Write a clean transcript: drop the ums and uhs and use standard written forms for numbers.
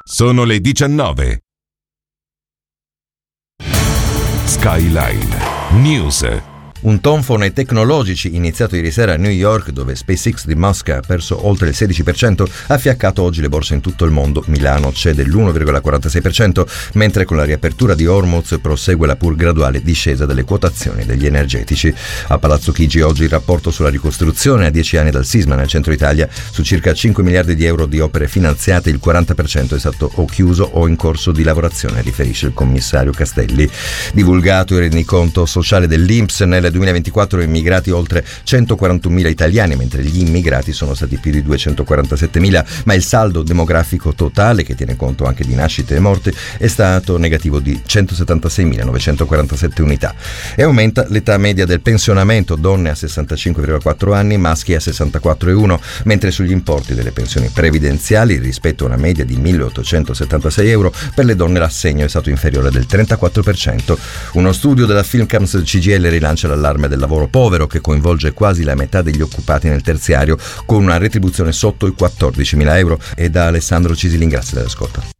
Sono le 19. Skyline News. Un tonfone tecnologici iniziato ieri sera a New York, dove SpaceX di Musk ha perso oltre il 16%, ha fiaccato oggi le borse in tutto il mondo. Milano cede l'1,46%, mentre con la riapertura di Hormuz prosegue la pur graduale discesa delle quotazioni degli energetici. A Palazzo Chigi oggi il rapporto sulla ricostruzione a 10 anni dal sisma nel centro Italia. Su circa 5 miliardi di euro di opere finanziate, il 40% è stato o chiuso o in corso di lavorazione, riferisce il commissario Castelli. Divulgato il rendiconto sociale dell'INPS, nel 2024 immigrati oltre 141.000 italiani, mentre gli immigrati sono stati più di 247.000, ma il saldo demografico totale, che tiene conto anche di nascite e morti, è stato negativo di 176.947 unità. E aumenta l'età media del pensionamento, donne a 65,4 anni, maschi a 64,1, mentre sugli importi delle pensioni previdenziali, rispetto a una media di 1.876 euro, per le donne l'assegno è stato inferiore del 34%. Uno studio della Filmcams CGIL rilancia l'allarme del lavoro povero, che coinvolge quasi la metà degli occupati nel terziario, con una retribuzione sotto i 14.000 euro. E da Alessandro Cisilin, grazie dell'ascolto.